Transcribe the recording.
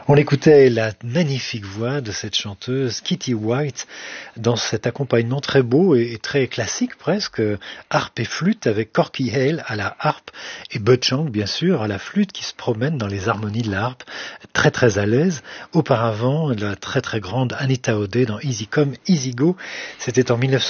On écoutait la magnifique voix de cette chanteuse Kitty White dans cet accompagnement très beau et très classique presque, harpe et flûte avec Corky Hale à la harpe et Bud Shank bien sûr à la flûte qui se promène dans les harmonies de la harpe, très très à l'aise. Auparavant, la très très grande Anita O'Day dans Easy Come, Easy Go, c'était en 1900